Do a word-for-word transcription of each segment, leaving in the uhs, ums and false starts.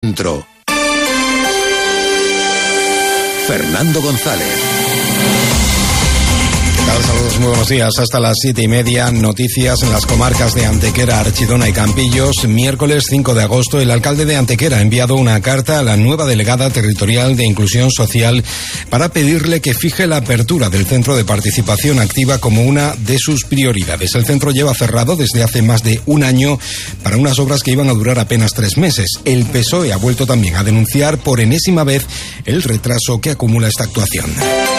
Centro. Fernando González. Saludos, muy buenos días. Hasta las siete y media, noticias en las comarcas de Antequera, Archidona y Campillos. Miércoles cinco de agosto, el alcalde de Antequera ha enviado una carta a la nueva delegada territorial de Inclusión Social para pedirle que fije la apertura del Centro de Participación Activa como una de sus prioridades. El centro lleva cerrado desde hace más de un año para unas obras que iban a durar apenas tres meses. El P S O E ha vuelto también a denunciar por enésima vez el retraso que acumula esta actuación.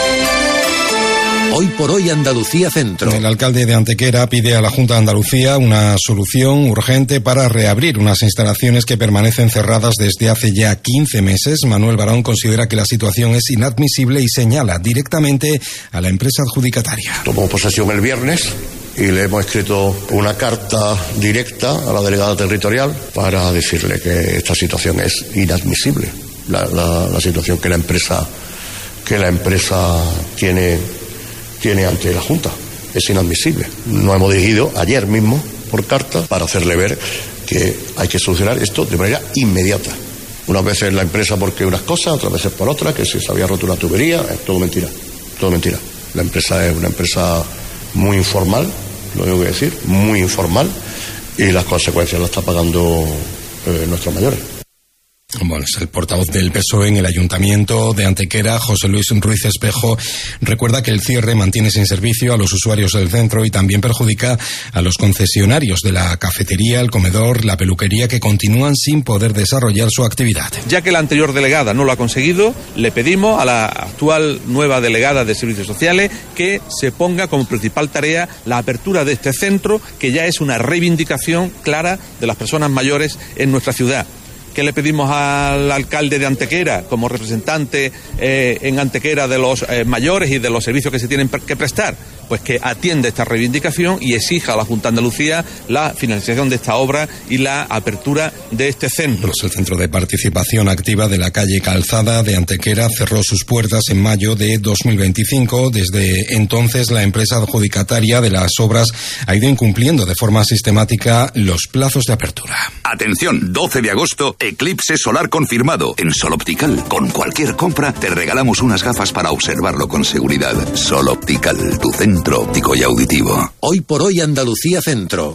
Hoy por hoy Andalucía Centro. El alcalde de Antequera pide a la Junta de Andalucía una solución urgente para reabrir unas instalaciones que permanecen cerradas desde hace ya quince meses. Manuel Barón considera que la situación es inadmisible y señala directamente a la empresa adjudicataria. Tomó posesión el viernes y le hemos escrito una carta directa a la delegada territorial para decirle que esta situación es inadmisible. La, la, la situación que la empresa que la empresa tiene tiene ante la Junta. Es inadmisible. Nos hemos dirigido ayer mismo por carta para hacerle ver que hay que solucionar esto de manera inmediata. Unas veces la empresa porque unas cosas, otras veces por otras, que si se había roto una tubería, es todo mentira, todo mentira. La empresa es una empresa muy informal, lo tengo que decir, muy informal, y las consecuencias las está pagando eh, nuestros mayores. Bueno, es el portavoz del P S O E en el Ayuntamiento de Antequera, José Luis Ruiz Espejo, recuerda que el cierre mantiene sin servicio a los usuarios del centro y también perjudica a los concesionarios de la cafetería, el comedor, la peluquería, que continúan sin poder desarrollar su actividad. Ya que la anterior delegada no lo ha conseguido, le pedimos a la actual nueva delegada de Servicios Sociales que se ponga como principal tarea la apertura de este centro, que ya es una reivindicación clara de las personas mayores en nuestra ciudad. ¿Qué le pedimos al alcalde de Antequera como representante eh, en Antequera de los eh, mayores y de los servicios que se tienen que prestar? Pues que atienda esta reivindicación y exija a la Junta de Andalucía la financiación de esta obra y la apertura de este centro. Pues el Centro de Participación Activa de la calle Calzada de Antequera cerró sus puertas en mayo de dos mil veinticinco. Desde entonces, la empresa adjudicataria de las obras ha ido incumpliendo de forma sistemática los plazos de apertura. Atención, doce de agosto, eclipse solar confirmado. En Sol Optical, con cualquier compra, te regalamos unas gafas para observarlo con seguridad. Sol Optical, tu centro óptico y auditivo. Hoy por hoy Andalucía Centro.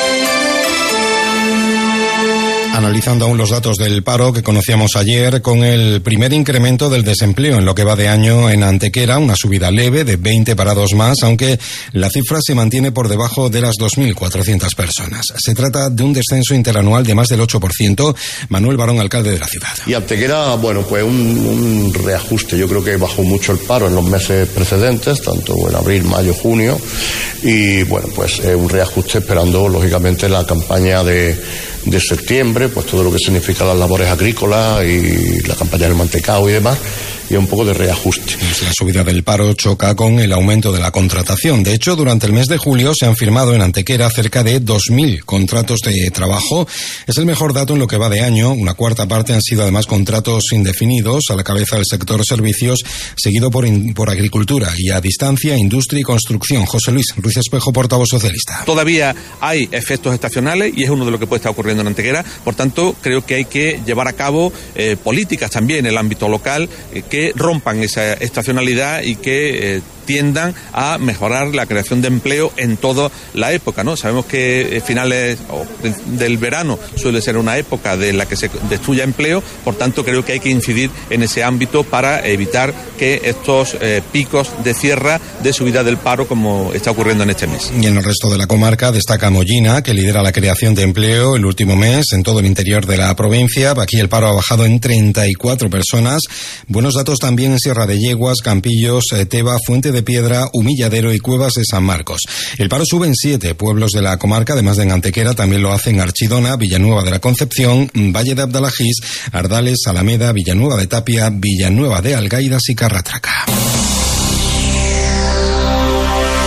Analizando aún los datos del paro que conocíamos ayer, con el primer incremento del desempleo en lo que va de año en Antequera, una subida leve de veinte parados más, aunque la cifra se mantiene por debajo de las dos mil cuatrocientas personas. Se trata de un descenso interanual de más del ocho por ciento. Manuel Barón, alcalde de la ciudad. Y Antequera, bueno, pues un, un reajuste. Yo creo que bajó mucho el paro en los meses precedentes, tanto en abril, mayo, junio, y bueno, pues eh, un reajuste esperando, lógicamente, la campaña de de septiembre, pues todo lo que significa las labores agrícolas y la campaña del mantecao y demás, y un poco de reajuste. La subida del paro choca con el aumento de la contratación. De hecho, durante el mes de julio se han firmado en Antequera cerca de dos mil contratos de trabajo. Es el mejor dato en lo que va de año. Una cuarta parte han sido además contratos indefinidos, a la cabeza del sector servicios, seguido por, in, por agricultura y a distancia, industria y construcción. José Luis Ruiz Espejo, portavoz socialista. Todavía hay efectos estacionales y es uno de lo que puede estar ocurriendo en Antequera. Por tanto, creo que hay que llevar a cabo eh, políticas también en el ámbito local eh, que rompan esa estacionalidad y que eh, tiendan a mejorar la creación de empleo en toda la época, ¿no? Sabemos que finales del verano suele ser una época de la que se destruya empleo, por tanto creo que hay que incidir en ese ámbito para evitar que estos eh, picos de cierre de subida del paro como está ocurriendo en este mes. Y en el resto de la comarca destaca Mollina, que lidera la creación de empleo el último mes en todo el interior de la provincia. Aquí el paro ha bajado en treinta y cuatro personas. Buenos datos también en Sierra de Yeguas, Campillos, Teba, Fuente de Piedra, Humilladero y Cuevas de San Marcos. El paro sube en siete pueblos de la comarca, además de en Antequera, también lo hacen Archidona, Villanueva de la Concepción, Valle de Abdalajís, Ardales, Alameda, Villanueva de Tapia, Villanueva de Algaidas y Carratraca. La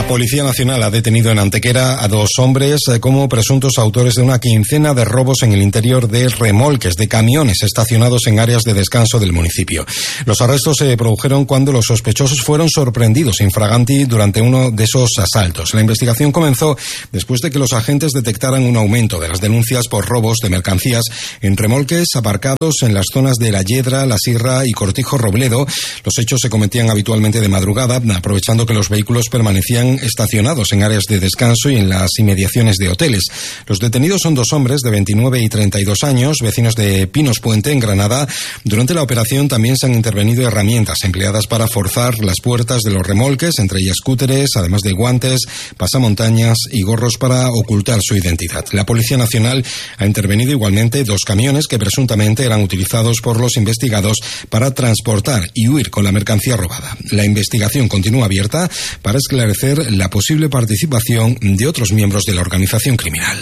La Policía Nacional ha detenido en Antequera a dos hombres como presuntos autores de una quincena de robos en el interior de remolques de camiones estacionados en áreas de descanso del municipio. Los arrestos se produjeron cuando los sospechosos fueron sorprendidos infraganti durante uno de esos asaltos. La investigación comenzó después de que los agentes detectaran un aumento de las denuncias por robos de mercancías en remolques aparcados en las zonas de La Yedra, La Sierra y Cortijo Robledo. Los hechos se cometían habitualmente de madrugada, aprovechando que los vehículos permanecían estacionados en áreas de descanso y en las inmediaciones de hoteles. Los detenidos son dos hombres de veintinueve y treinta y dos años, vecinos de Pinos Puente, en Granada. Durante la operación también se han intervenido herramientas empleadas para forzar las puertas de los remolques, entre ellas cúteres, además de guantes, pasamontañas y gorros para ocultar su identidad. La Policía Nacional ha intervenido igualmente dos camiones que presuntamente eran utilizados por los investigados para transportar y huir con la mercancía robada. La investigación continúa abierta para esclarecer la posible participación de otros miembros de la organización criminal.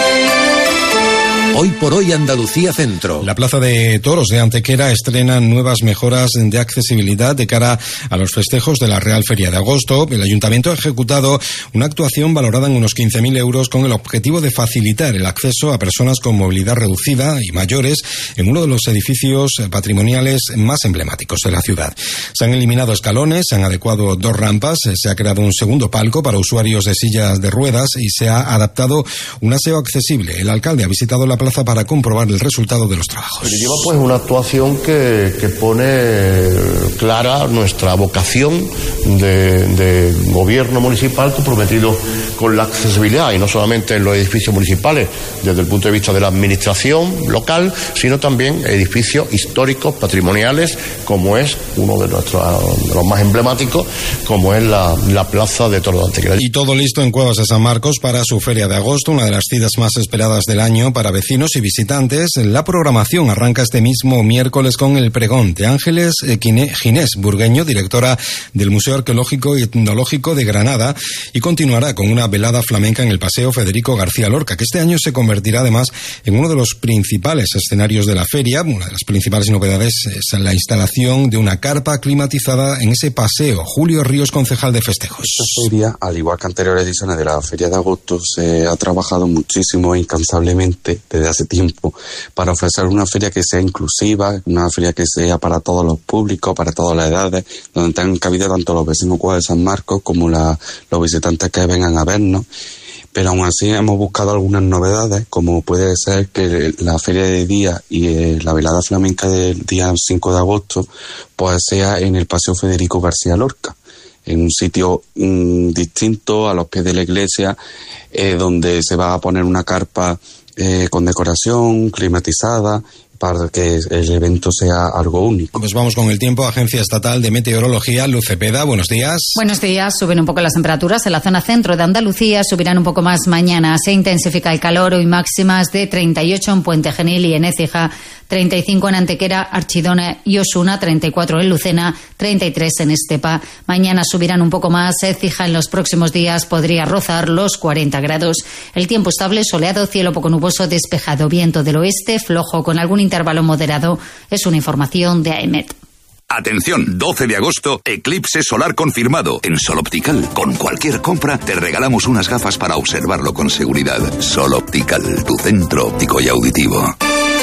Hoy por hoy Andalucía Centro. La Plaza de Toros de Antequera estrena nuevas mejoras de accesibilidad de cara a los festejos de la Real Feria de Agosto. El Ayuntamiento ha ejecutado una actuación valorada en unos quince mil euros con el objetivo de facilitar el acceso a personas con movilidad reducida y mayores en uno de los edificios patrimoniales más emblemáticos de la ciudad. Se han eliminado escalones, se han adecuado dos rampas, se ha creado un segundo palco para usuarios de sillas de ruedas y se ha adaptado un aseo accesible. El alcalde ha visitado la plaza para comprobar el resultado de los trabajos. Lleva pues una actuación que, que pone clara nuestra vocación de, de gobierno municipal comprometido con la accesibilidad, y no solamente en los edificios municipales desde el punto de vista de la administración local, sino también edificios históricos, patrimoniales, como es uno de nuestros de los más emblemáticos, como es la, la Plaza de Toros de Antequera. Y todo listo en Cuevas de San Marcos para su Feria de Agosto, una de las citas más esperadas del año para vecinos y visitantes. La programación arranca este mismo miércoles con el pregón de Ángeles Ginés Burgueño, directora del Museo Arqueológico y Etnológico de Granada, y continuará con una velada flamenca en el Paseo Federico García Lorca, que este año se convertirá además en uno de los principales escenarios de la feria. Una de las principales novedades es la instalación de una carpa climatizada en ese paseo. Julio Ríos, concejal de festejos. Esta feria, al igual que anteriores ediciones de la Feria de Agosto, se ha trabajado muchísimo e incansablemente desde hace tiempo para ofrecer una feria que sea inclusiva, una feria que sea para todos los públicos, para todas las edades, donde tengan cabida tanto los vecinos de San Marcos como la, los visitantes que vengan a vernos. Pero aún así hemos buscado algunas novedades, como puede ser que la feria de día y eh, la velada flamenca del día cinco de agosto pues sea en el Paseo Federico García Lorca, en un sitio mmm, distinto, a los pies de la iglesia, eh, donde se va a poner una carpa Eh, con decoración climatizada para que el evento sea algo único. Pues vamos con el tiempo. Agencia Estatal de Meteorología, Luz Cepeda, buenos días. Buenos días. Suben un poco las temperaturas en la zona centro de Andalucía, subirán un poco más mañana. Se intensifica el calor, hoy máximas de treinta y ocho en Puente Genil y en Écija, treinta y cinco en Antequera, Archidona y Osuna, treinta y cuatro en Lucena, treinta y tres en Estepa. Mañana subirán un poco más. Écija en los próximos días podría rozar los cuarenta grados. El tiempo estable, soleado, cielo poco nuboso, despejado, viento del oeste, flojo con algún intervalo moderado. Es una información de AEMET. Atención, doce de agosto, eclipse solar confirmado. En Sol Optical, con cualquier compra, te regalamos unas gafas para observarlo con seguridad. Sol Optical, tu centro óptico y auditivo.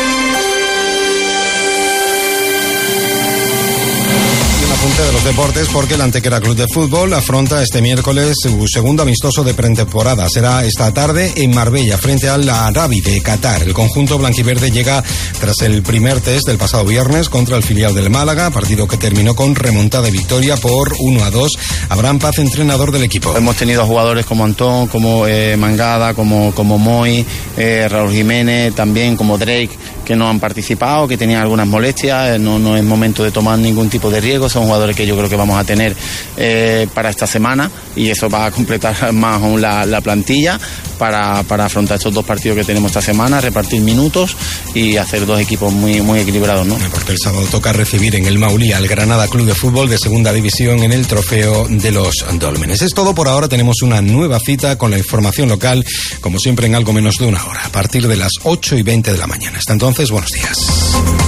Apunte de los deportes, porque el Antequera Club de Fútbol afronta este miércoles su segundo amistoso de pretemporada. Será esta tarde en Marbella, frente al Arabi de Qatar. El conjunto blanquiverde llega tras el primer test del pasado viernes contra el filial del Málaga, partido que terminó con remontada de victoria por uno a dos. Abraham Paz, entrenador del equipo. Hemos tenido jugadores como Antón, como eh, Mangada, como, como Moy, eh, Raúl Jiménez, también como Drake, que no han participado, que tenían algunas molestias. No, no es momento de tomar ningún tipo de riesgo. Son jugadores que yo creo que vamos a tener eh, para esta semana, y eso va a completar más aún la, la plantilla para, para afrontar estos dos partidos que tenemos esta semana, repartir minutos y hacer dos equipos muy, muy equilibrados, ¿no? Porque el sábado toca recibir en el Maulí al Granada Club de Fútbol de Segunda División en el Trofeo de los Dólmenes. Es todo por ahora. Tenemos una nueva cita con la información local, como siempre en algo menos de una hora, a partir de las ocho y veinte de la mañana. Hasta entonces, buenos días.